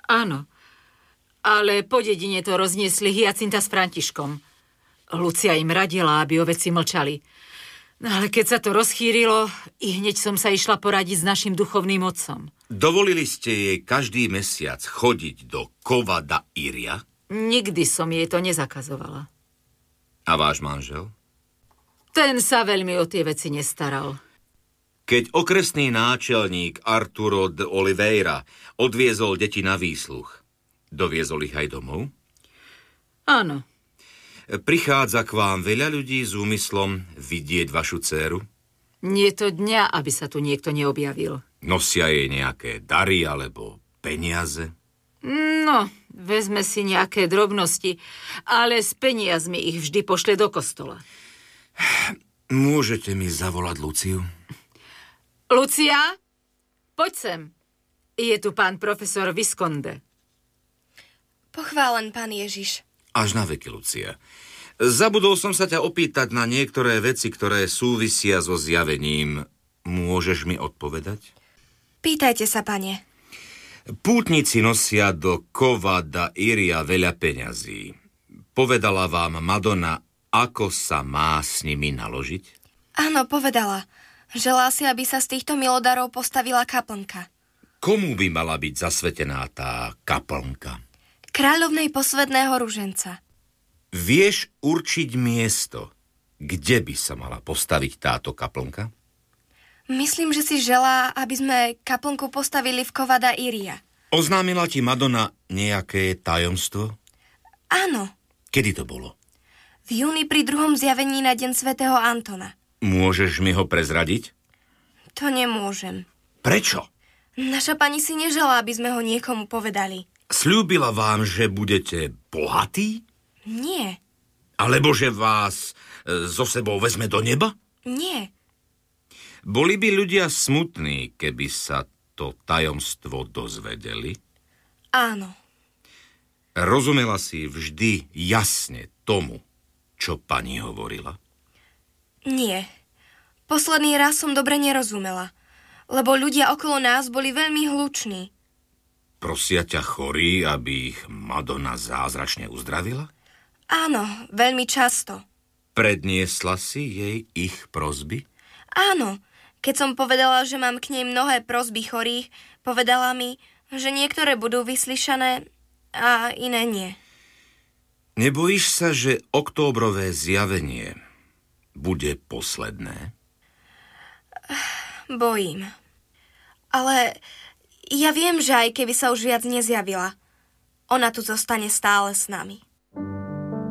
Áno, ale po dedine to rozniesli Hyacinta s Františkom. Lucia im radila, aby o veci mlčali. No ale keď sa to rozchýrilo, i hneď som sa išla poradiť s našim duchovným otcom. Dovolili ste jej každý mesiac chodiť do Kova da Iria? Nikdy som jej to nezakazovala. A váš manžel? Ten sa veľmi o tie veci nestaral. Keď okresný náčelník Arturo de Oliveira odviezol deti na výsluch, doviezol ich aj domov? Áno. Prichádza k vám veľa ľudí s úmyslom vidieť vašu dcéru? Nie je to dňa, aby sa tu niekto neobjavil. Nosia jej nejaké dary alebo peniaze? No, vezme si nejaké drobnosti, ale s peniazmi ich vždy pošle do kostola. Môžete mi zavolať Luciu? Lucia, poď sem. Je tu pán profesor Visconde. Pochválen, pán Ježiš. Až na veky, Lucia. Zabudol som sa ťa opýtať na niektoré veci, ktoré súvisia so zjavením. Môžeš mi odpovedať? Pýtajte sa, pane. Pútnici nosia do Kova da Iria veľa peňazí. Povedala vám Madonna, ako sa má s nimi naložiť? Áno, povedala. Želá si, aby sa z týchto milodarov postavila kaplnka. Komu by mala byť zasvetená tá kaplnka? Kráľovnej posvätného ruženca. Vieš určiť miesto, kde by sa mala postaviť táto kaplnka? Myslím, že si želá, aby sme kaplnku postavili v Kova da Iria. Oznámila ti Madonna nejaké tajomstvo? Áno. Kedy to bolo? V júni pri 2. zjavení na deň svätého Antona. Môžeš mi ho prezradiť? To nemôžem. Prečo? Naša pani si neželá, aby sme ho niekomu povedali. Sľúbila vám, že budete bohatí? Nie. Alebo že vás so sebou vezme do neba? Nie. Boli by ľudia smutní, keby sa to tajomstvo dozvedeli? Áno. Rozumela si vždy jasne tomu, čo pani hovorila? Nie. Posledný raz som dobre nerozumela, lebo ľudia okolo nás boli veľmi hluční. Prosia ťa chorí, aby ich Madonna zázračne uzdravila? Áno, veľmi často. Predniesla si jej ich prosby? Áno, keď som povedala, že mám k nej mnohé prosby chorých, povedala mi, že niektoré budú vyslyšané a iné nie. Nebojíš sa, že októbrové zjavenie bude posledné? Bojím. Ale ja viem, že aj keby sa už viac nezjavila, ona tu zostane stále s nami.